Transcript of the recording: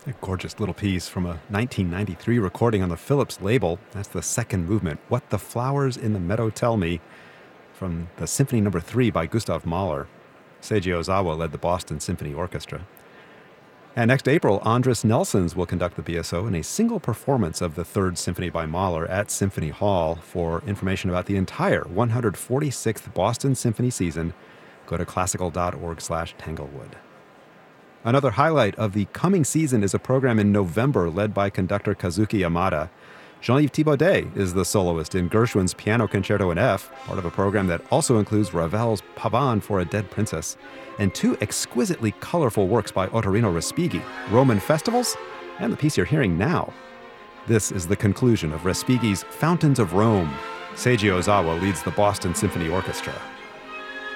A gorgeous little piece from a 1993 recording on the Philips label. That's the second movement, What the Flowers in the Meadow Tell Me, from the Symphony No. 3 by Gustav Mahler. Seiji Ozawa led the Boston Symphony Orchestra. And next April, Andris Nelsons will conduct the BSO in a single performance of the Third Symphony by Mahler at Symphony Hall. For information about the entire 146th Boston Symphony season, go to classical.org/Tanglewood. Another highlight of the coming season is a program in November led by conductor Kazuki Yamada. Jean-Yves Thibaudet is the soloist in Gershwin's Piano Concerto in F, part of a program that also includes Ravel's Pavane for a Dead Princess, and two exquisitely colorful works by Ottorino Respighi, Roman Festivals, and the piece you're hearing now. This is the conclusion of Respighi's Fountains of Rome. Seiji Ozawa leads the Boston Symphony Orchestra.